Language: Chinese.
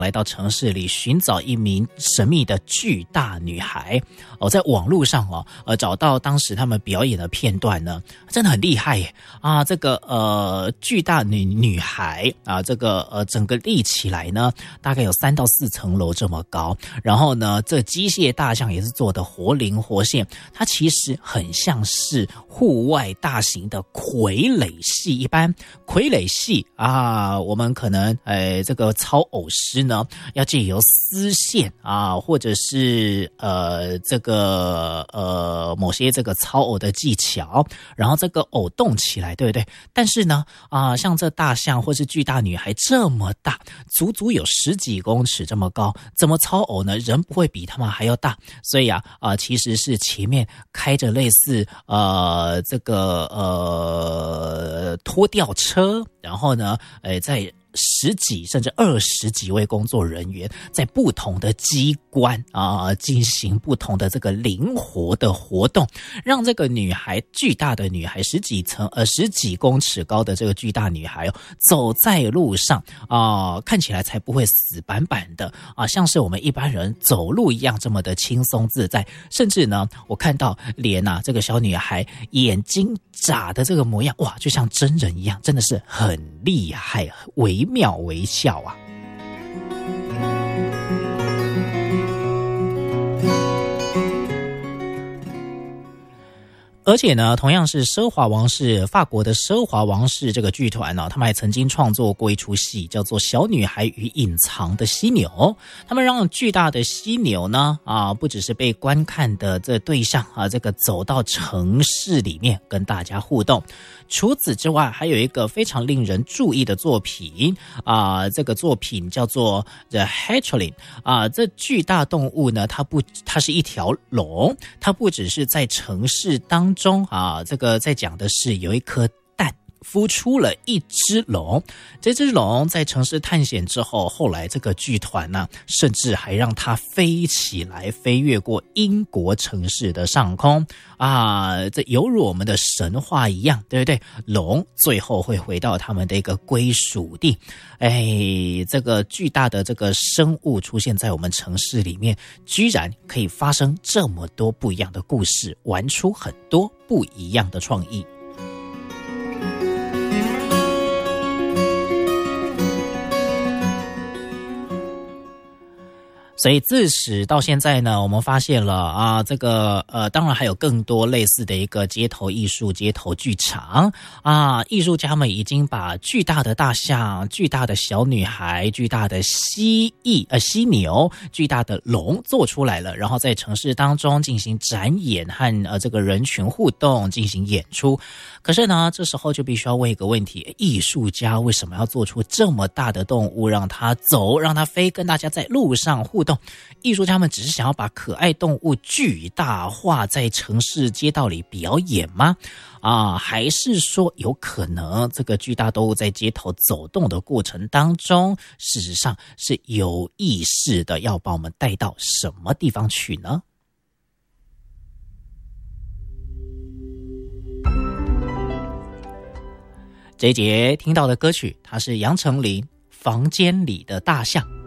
来到城市里寻找一名神秘的巨大女孩在网络上找到当时他们表演的片段呢，真的很厉害耶啊！这个巨大女孩啊，这个整个立起来呢，大概有3到4层楼这么高。然后呢，这机械大象也是做的活灵活现，它其实很像是户外大型的傀儡戏一般。傀儡戏啊，我们可能这个操偶师呢，要借由丝线啊，或者是这个某些这个操偶的技巧，然后这个偶动起来，对不对？但是呢像这大象或是巨大女孩这么大，足足有10几公尺这么高，怎么操偶呢？人不会比他们还要大，所以其实是前面开着类似这个拖吊车，然后呢在10几甚至20几位工作人员在不同的机关进行不同的这个灵活的活动，让这个女孩，巨大的女孩10几公尺高的这个巨大女孩走在路上看起来才不会死板板的像是我们一般人走路一样这么的轻松自在。甚至呢，我看到连这个小女孩眼睛眨的这个模样，哇，就像真人一样，真的是很厉害，惟妙惟肖啊。而且呢，同样是奢华王室，法国的奢华王室这个剧团呢，他们还曾经创作过一出戏，叫做《小女孩与隐藏的犀牛》。他们让巨大的犀牛呢，不只是被观看的这对象这个走到城市里面跟大家互动。除此之外，还有一个非常令人注意的作品这个作品叫做 The Hatchling 这巨大动物呢，它是一条龙，它不只是在城市当中这个在讲的是有一颗蛋孵出了一只龙，这只龙在城市探险之后，后来这个剧团呢，甚至还让它飞起来，飞越过英国城市的上空这犹如我们的神话一样，对不对？龙最后会回到他们的一个归属地。这个巨大的这个生物出现在我们城市里面，居然可以发生这么多不一样的故事，玩出很多不一样的创意。所以自始到现在呢，我们发现了这个当然还有更多类似的一个街头艺术、街头剧场艺术家们已经把巨大的大象、巨大的小女孩、巨大的犀牛、巨大的龙做出来了，然后在城市当中进行展演和这个人群互动进行演出。可是呢，这时候就必须要问一个问题：艺术家为什么要做出这么大的动物，让它走，让它飞，跟大家在路上互动？艺术家们只是想要把可爱动物巨大化，在城市街道里表演吗？还是说有可能这个巨大动物在街头走动的过程当中，事实上是有意识的要把我们带到什么地方去呢？这一节听到的歌曲，它是杨丞琳《房间里的大象》。